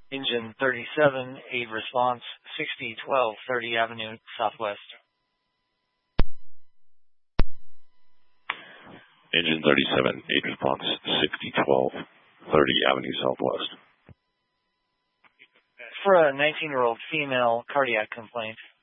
Engine 37, aid response, 6012 30 Avenue Southwest. Engine 37, aid response, 6012 30 Avenue Southwest. For a 19-year-old female cardiac complaint.